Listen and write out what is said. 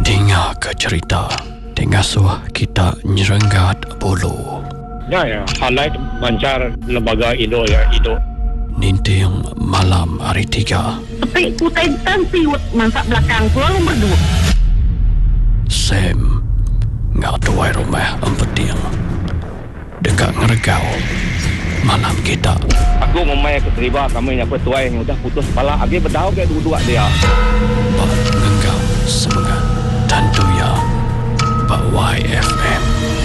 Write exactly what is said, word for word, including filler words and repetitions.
Dengar ke cerita Tengah suah kita nyerenggat bulu. Ya, ya. Highlight bancar lembaga Indo ya, Indo. Ninting malam hari tiga. Tapi kutai siwet masak belakang selalu berdua. Sam ngak tuai rumah empeting. Dekat ngeregau malam kita. Aku memang keterima kami yang petuai yang udah putus kepala. Agi berdau ke dua-dua dia. Bak ngenggau semangat dan tuya Bak Y F M.